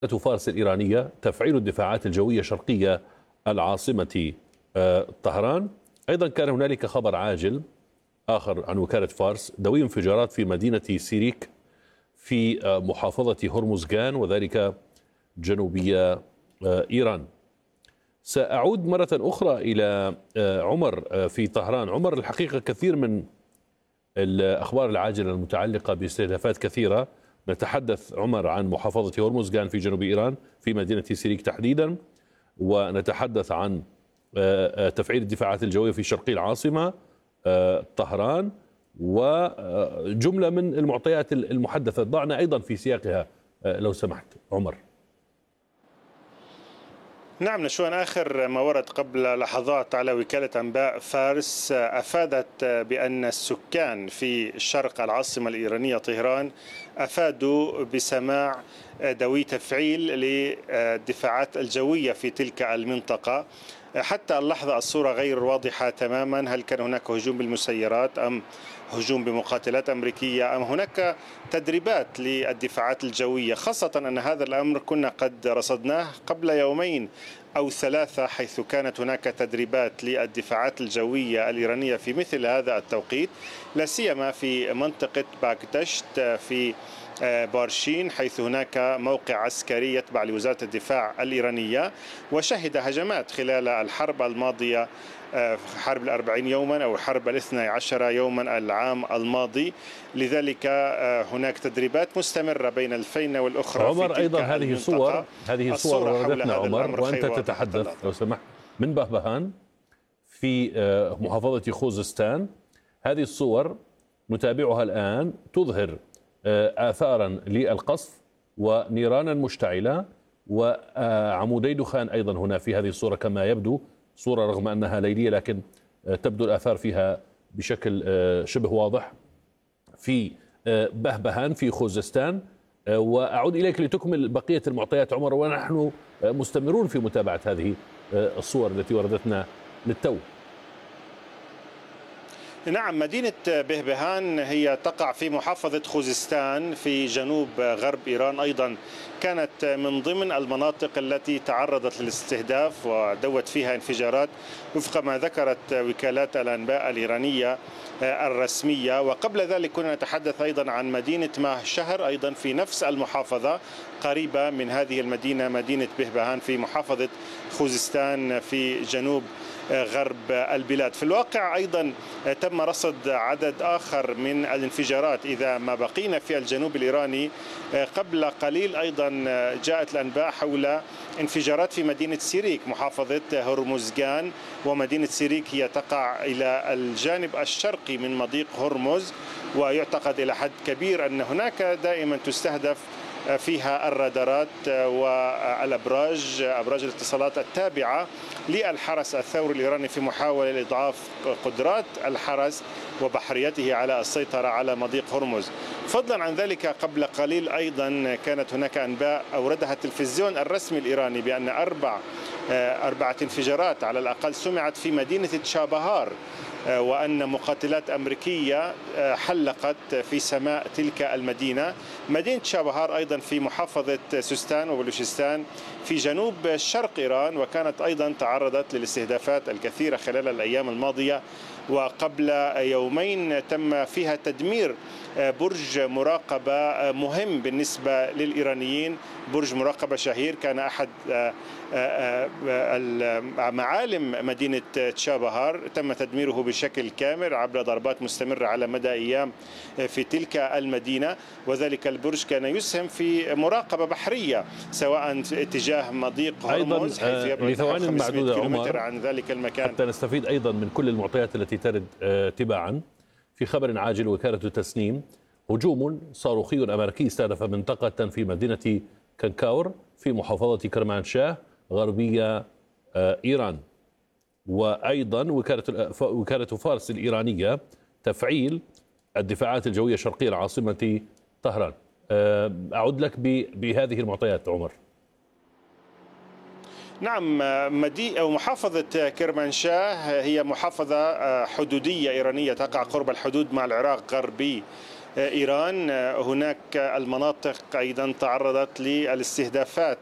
فارس الإيرانية تفعيل الدفاعات الجوية شرقية العاصمة طهران. أيضا كان هنالك خبر عاجل آخر عن وكالة فارس: دوي انفجارات في مدينة سيريك في محافظة هرمزغان وذلك جنوبية إيران. سأعود مرة أخرى إلى عمر في طهران. عمر، الحقيقة كثير من الأخبار العاجلة المتعلقة باستهدافات كثيرة. نتحدث عمر عن محافظة هرمزغان في جنوب إيران في مدينة سيريك تحديدا، ونتحدث عن تفعيل الدفاعات الجوية في شرقي العاصمة طهران، وجملة من المعطيات المحدثة. ضعنا أيضا في سياقها لو سمحت عمر. نعم نشوان، آخر ما ورد قبل لحظات على وكالة أنباء فارس أفادت بأن السكان في شرق العاصمة الإيرانية طهران أفادوا بسماع دوي تفعيل للدفاعات الجوية في تلك المنطقة. حتى اللحظة الصورة غير واضحة تماما، هل كان هناك هجوم بالمسيرات أم هجوم بمقاتلات أمريكية أم هناك تدريبات للدفاعات الجوية، خاصة أن هذا الأمر كنا قد رصدناه قبل يومين أو ثلاثة، حيث كانت هناك تدريبات للدفاعات الجوية الإيرانية في مثل هذا التوقيت، لا سيما في منطقة باكدشت في بارشين، حيث هناك موقع عسكري يتبع لوزارة الدفاع الإيرانية، وشهد هجمات خلال الحرب الماضية، حرب الأربعين يوما أو حرب الاثنى عشر يوما العام الماضي. لذلك هناك تدريبات مستمرة بين الفينة والأخرى. عمر، في أيضا هذه صور وردتنا عمر، وأنت تتحدث لو سمحت من بهبهان في محافظة خوزستان. هذه الصور نتابعها الآن تظهر آثارا للقصف ونيرانا مشتعلة وعمودي دخان أيضا هنا في هذه الصورة كما يبدو. صورة رغم أنها ليلية لكن تبدو الآثار فيها بشكل شبه واضح في بهبهان في خوزستان. وأعود إليك لتكمل بقية المعطيات عمر، ونحن مستمرون في متابعة هذه الصور التي وردتنا للتو. نعم، مدينة بهبهان هي تقع في محافظة خوزستان في جنوب غرب إيران. أيضا كانت من ضمن المناطق التي تعرضت للاستهداف ودوت فيها انفجارات وفق ما ذكرت وكالات الأنباء الإيرانية الرسمية. وقبل ذلك كنا نتحدث أيضا عن مدينة ماه شهر أيضا في نفس المحافظة قريبة من هذه المدينة، مدينة بهبهان في محافظة خوزستان في جنوب غرب البلاد. في الواقع أيضا تم رصد عدد آخر من الانفجارات إذا ما بقينا في الجنوب الإيراني. قبل قليل أيضا جاءت الأنباء حول انفجارات في مدينة سيريك محافظة هرمزغان، ومدينة سيريك هي تقع إلى الجانب الشرقي من مضيق هرمز، ويعتقد إلى حد كبير أن هناك دائما تستهدف فيها الرادارات والأبراج، أبراج الاتصالات التابعة للحرس الثوري الإيراني في محاولة لإضعاف قدرات الحرس وبحريته على السيطرة على مضيق هرمز. فضلا عن ذلك قبل قليل أيضا كانت هناك أنباء أوردها التلفزيون الرسمي الإيراني بأن أربعة انفجارات على الأقل سمعت في مدينة تشابهار، وأن مقاتلات أمريكية حلقت في سماء تلك المدينة. مدينة شابهار أيضا في محافظة سيستان وبلوشستان في جنوب شرق إيران، وكانت أيضا تعرضت للاستهدافات الكثيرة خلال الأيام الماضية. وقبل يومين تم فيها تدمير برج مراقبة مهم بالنسبة للإيرانيين، برج مراقبة شهير كان أحد معالم مدينة تشابهار، تم تدميره بشكل كامل عبر ضربات مستمرة على مدى أيام في تلك المدينة. وذلك البرج كان يسهم في مراقبة بحرية سواء اتجاه مضيق هرمز حيث يبعد 500 كيلومتر عن ذلك المكان. حتى نستفيد أيضا من كل المعطيات التي ترد تباعا. في خبر عاجل وكالة تسنيم: هجوم صاروخي أمريكي استهدف منطقة في مدينة كنكاور في محافظة كرمانشاه غربية إيران. وأيضا وكالة فارس الإيرانية تفعيل الدفاعات الجوية الشرقية العاصمة طهران. أعود لك بهذه المعطيات عمر. نعم، محافظة كرمانشاه هي محافظة حدودية إيرانية تقع قرب الحدود مع العراق غربي إيران. هناك المناطق أيضا تعرضت للاستهدافات